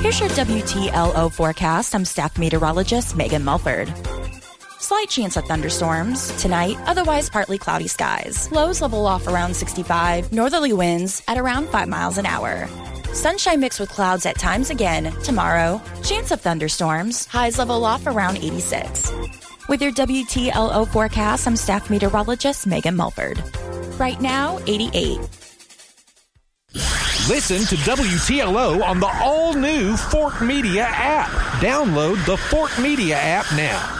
Here's your WTLO forecast. I'm staff meteorologist Megan Mulford. Slight chance of thunderstorms tonight, otherwise partly cloudy skies. Lows level off around 65, northerly winds at around 5 miles an hour. Sunshine mixed with clouds at times again tomorrow. Chance of thunderstorms, highs level off around 86. With your WTLO forecast, I'm staff meteorologist Megan Mulford. Right now, 88. Listen to WTLO on the all-new Fort Media app. Download the Fort Media app now.